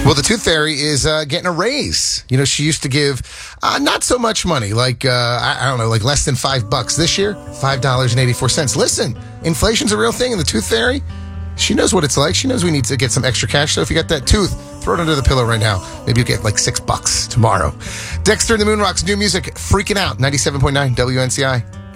Well, the Tooth Fairy is getting a raise. You know, she used to give not so much money, like, I don't know, like less than $5 this year, $5.84. Listen, inflation's a real thing, and the Tooth Fairy, she knows what it's like. She knows we need to get some extra cash. So if you got that tooth, throw it under the pillow right now. Maybe you'll get like $6 tomorrow. Dexter and the Moonrocks, new music, Freaking Out, 97.9 WNCI.